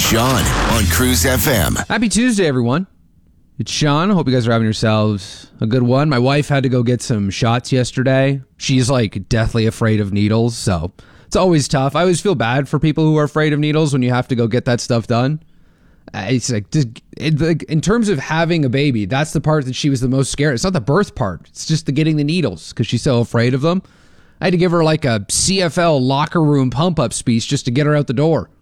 Sean on Cruise FM. Happy Tuesday, everyone. It's Sean. Hope you guys are having yourselves a good one. My wife had to go get some shots yesterday. She's like deathly afraid of needles, so it's always tough. I always feel bad for people who are afraid of needles when you have to go get that stuff done. It's like, in terms of having a baby, that's the part that she was the most scared. It's not the birth part. It's just the getting the needles because she's so afraid of them. I had to give her like a CFL locker room pump-up speech just to get her out the door.